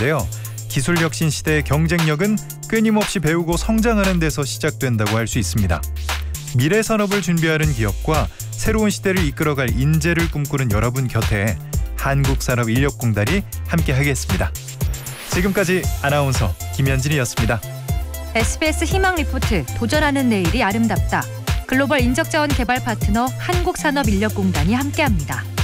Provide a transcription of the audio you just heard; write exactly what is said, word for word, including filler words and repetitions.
인데요. 기술혁신 시대의 경쟁력은 끊임없이 배우고 성장하는 데서 시작된다고 할 수 있습니다. 미래 산업을 준비하는 기업과 새로운 시대를 이끌어갈 인재를 꿈꾸는 여러분 곁에 한국산업인력공단이 함께하겠습니다. 지금까지 아나운서 김현진이었습니다. 에스비에스 희망 리포트 도전하는 내일이 아름답다. 글로벌 인적자원 개발 파트너 한국산업인력공단이 함께합니다.